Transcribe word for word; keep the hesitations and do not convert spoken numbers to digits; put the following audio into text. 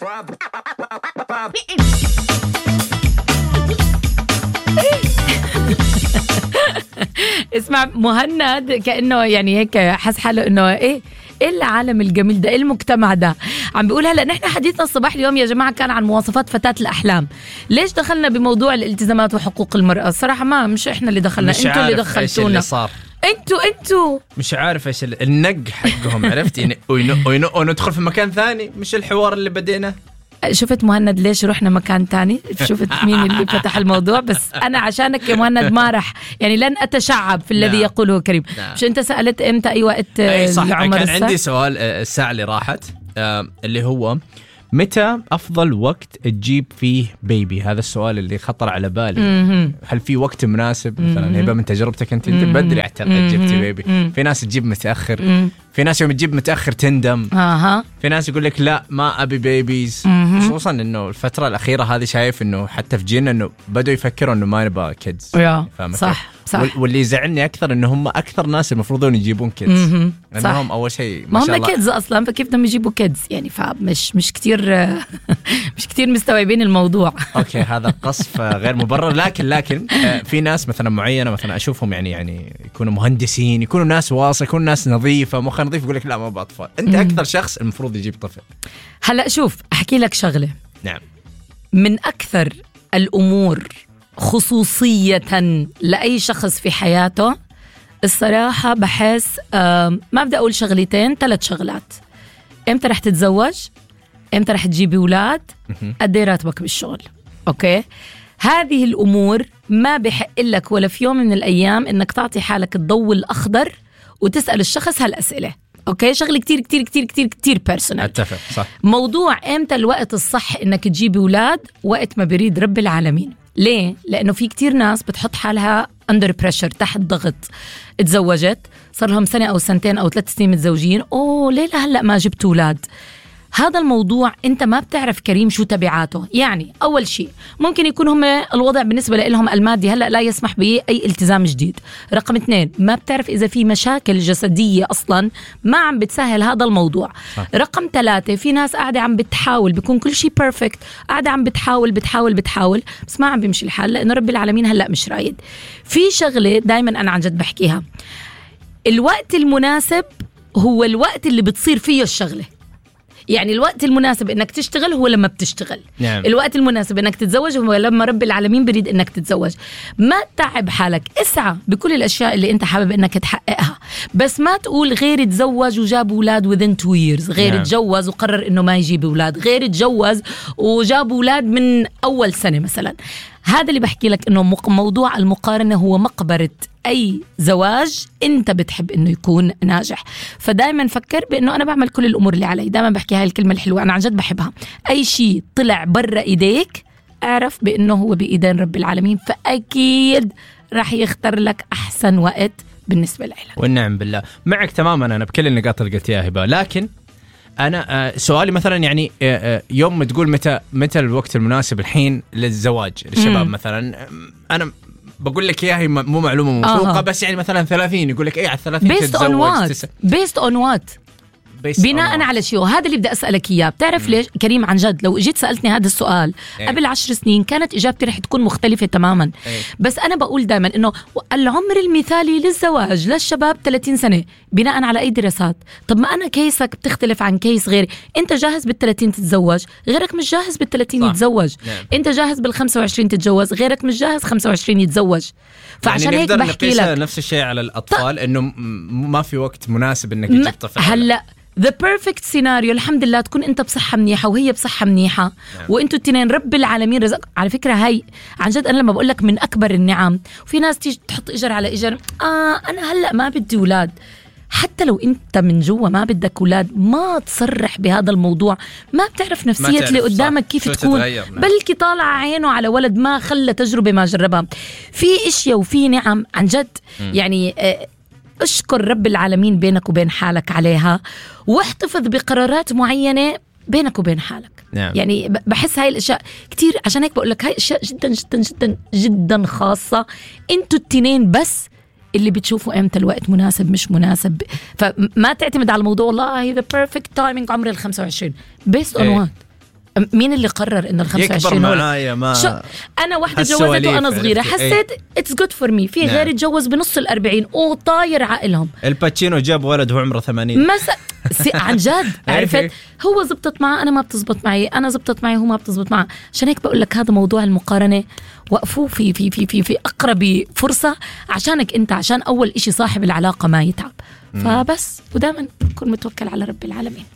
اسمع مهند كأنه يعني هيك حس حاله انه ايه ايه العالم الجميل ده، ايه المجتمع ده. عم بيقول هلا نحن حديثنا الصباح اليوم يا جماعه كان عن مواصفات فتاة الأحلام. ليش دخلنا بموضوع الالتزامات وحقوق المرأة؟ الصراحة ما مش احنا اللي دخلنا، انتوا اللي دخلتونا. انتوا انتوا مش عارف ايش النق حقهم، عرفت يعني وندخل في مكان ثاني، مش الحوار اللي بدينا. شفت مهند ليش رحنا مكان تاني؟ شفت مين اللي فتح الموضوع؟ بس أنا عشانك يا مهند ما رح يعني لن أتشعب في الذي يقوله كريم. مش أنت سألت إمتى أي وقت لعمر الساعة؟ كان عندي سؤال الساعة اللي راحت آه اللي هو متى أفضل وقت تجيب فيه بيبي؟ هذا السؤال اللي خطر على بالي. هل في وقت مناسب مثلا؟ هبة من تجربتك أنت أنت بدري اعتقد جبتي بيبي. في ناس تجيب متأخر، في ناس يوم تجيب متأخر تندم، في ناس يقول لك لا ما أبي بيبيز. خصوصا إنه الفترة الأخيرة هذه شايف إنه حتى في جيلنا إنه بدوا يفكروا إنه ما نبغى كيدز. صح صح. واللي يزعلني أكثر إنه هم أكثر ناس المفروض يجيبون كيدز، لأنهم أول شيء ما شاء الله هم كيدز أصلاً، فكيف بدهم يجيبوا كيدز يعني؟ فمش مش كتير مش كتير مستوعبين الموضوع. أوكي هذا قصف غير مبرر، لكن لكن في ناس مثلا معينة مثلا أشوفهم يعني يعني يكونوا مهندسين، يكونوا ناس واصل، يكونوا ناس نظيفة مخ نظيف، يقول لك لا ما بأطفال. أنت أكثر شخص المفروض يجيب طفل. هلأ شوف أحكي لك شغلة. نعم. من أكثر الأمور خصوصية لأي شخص في حياته الصراحة بحس آه ما بدي أقول شغلتين، ثلاث شغلات. إمتى رح تتزوج؟ إمتى رح تجيبي أولاد؟ قد إيه راتبك بالشغل؟ أوكي، هذه الأمور ما بحق لك ولا في يوم من الأيام إنك تعطي حالك الضوء الأخضر وتسأل الشخص هالأسئلة. أوكي، شغل كتير كتير كتير كتير كتير بيرسونال. أتفق صح. موضوع إمتى الوقت الصح إنك تجيبي أولاد؟ وقت ما بريد رب العالمين. ليه؟ لأنه في كتير ناس بتحط حالها under pressure، تحت ضغط. اتزوجت صار لهم سنة أو سنتين أو ثلاث سنين متزوجين، أوه ليه هلأ ما جبت أولاد؟ هذا الموضوع أنت ما بتعرف كريم شو تبعاته. يعني أول شيء ممكن يكون هم الوضع بالنسبة لهم المادي هلأ لا يسمح بأي التزام جديد. رقم اثنين، ما بتعرف إذا في مشاكل جسدية أصلا ما عم بتسهل هذا الموضوع. صح. رقم ثلاثة، في ناس قاعدة عم بتحاول، بيكون كل شيء بيرفكت، قاعدة عم بتحاول بتحاول بتحاول بس ما عم بيمشي الحال، لأنه رب العالمين هلأ مش رايد. في شغلة دايما أنا عن جد بحكيها، الوقت المناسب هو الوقت اللي بتصير فيه الشغلة. يعني الوقت المناسب انك تشتغل هو لما بتشتغل. نعم. الوقت المناسب انك تتزوج هو لما رب العالمين بريد انك تتزوج. ما تعب حالك، اسعى بكل الاشياء اللي انت حابب انك تحققها، بس ما تقول غير تزوج وجاب اولاد within two years، غير نعم. تجوز وقرر انه ما يجيب اولاد، غير تجوز وجاب اولاد من اول سنة مثلا. هذا اللي بحكي لك انه موضوع المقارنة هو مقبرة أي زواج أنت بتحب إنه يكون ناجح. فدايما فكر بإنه أنا بعمل كل الأمور اللي علي. دايما بحكي هاي الكلمة الحلوة، أنا عن جد بحبها. أي شيء طلع برا إيديك أعرف بإنه هو بإيدين رب العالمين، فأكيد راح يختار لك أحسن وقت بالنسبة لك. والنعم بالله معك تماما أنا بكل النقاط اللي قلتيها هبة. لكن أنا سؤالي مثلا يعني يوم ما تقول متى متى الوقت المناسب الحين للزواج للشباب، مثلا أنا بقول لك إياها مو معلومة موثوقة، بس يعني مثلا ثلاثين يقول لك إيه على الثلاثين تتزوج. based on what؟ بناء على شيء. هذا اللي بدي أسألك إياه. بتعرف ليش كريم؟ عن جد لو اجيت سألتني هذا السؤال أيه. قبل عشر سنين كانت إجابتي رح تكون مختلفة تماما. أيه. بس أنا بقول دائما إنه العمر المثالي للزواج للشباب ثلاثين سنة. بناء على أي دراسات؟ طب ما أنا كيسك بتختلف عن كيس غيري. أنت جاهز بالثلاثين تتزوج، غيرك مش جاهز بالثلاثين يتزوج. نعم. أنت جاهز بالخمسة وعشرين تتجوز، غيرك مش جاهز خمسة وعشرين يتزوج. فعشان يعني هيك بحكي لك نفس الشيء على الأطفال، إنه ما في وقت مناسب إنك تجيب طفل. هلا the perfect scenario الحمد لله تكون انت بصحة منيحة وهي بصحة منيحة. نعم. وانتوا التنين رب العالمين رزق. على فكرة هاي عن جد انا لما بقول لك من اكبر النعم. وفي ناس تيجي تحط اجر على اجر، اه انا هلأ ما بدي اولاد. حتى لو انت من جوا ما بدك اولاد ما تصرح بهذا الموضوع. ما بتعرف نفسية اللي قدامك كيف تكون. نعم. بلكي طالع عينه على ولد ما خلى تجربة ما جربها. في اشياء وفي نعم عن جد. م. يعني آه اشكر رب العالمين بينك وبين حالك عليها، واحتفظ بقرارات معينة بينك وبين حالك. نعم. يعني بحس هاي الاشياء كتير، عشان هيك بقول لك هاي اشياء جدا جدا جدا جدا خاصة. انتوا التنين بس اللي بتشوفوا امتى الوقت مناسب مش مناسب. فما تعتمد على الموضوع والله the perfect timing عمر الخمسة وعشرين based on what. مين اللي قرر انه الخمسة وعشرين يكبر معايا ما شو انا واحدة جوزت وانا صغيرة حسيت اتس جود فور مي. في غير يتجوز بنص الأربعين وطاير عقلهم. الباتشينو جاب ولد وهو عمره ثمانين مثلا عن جد عرفت هو زبطت معه انا ما بتزبط معي انا زبطت معي هو ما بتزبط معه. عشان هيك بقول لك هذا موضوع المقارنة وقفوا في في في في في اقرب فرصة عشانك انت عشان اول اشي صاحب العلاقة ما يتعب. فبس ودائما كن متوكل على رب العالمين.